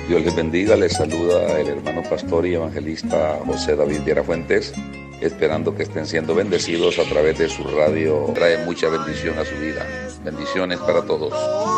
Dios les bendiga, les saluda el hermano pastor y evangelista José David Viera Fuentes, esperando que estén siendo bendecidos a través de su radio. Trae mucha bendición a su vida. Bendiciones para todos.